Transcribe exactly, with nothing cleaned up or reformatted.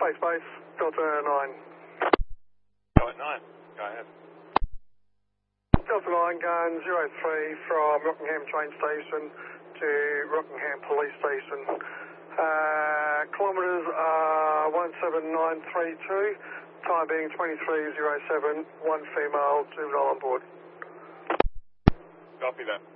Base, base, Delta nine. Delta nine, go ahead. Delta nine going zero three from Rockingham train station to Rockingham police station. Uh, kilometres are one seven nine three two, time being twenty-three oh seven, one female, juvenile on board. Copy that.